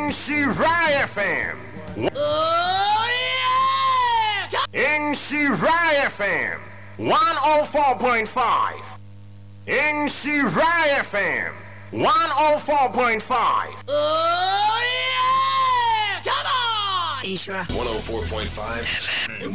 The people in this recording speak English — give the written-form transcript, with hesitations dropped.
Shirai FM. Oh yeah! Shirai FM 104.5. Shirai FM 104.5. Oh yeah! Come on! Ishra 104.5.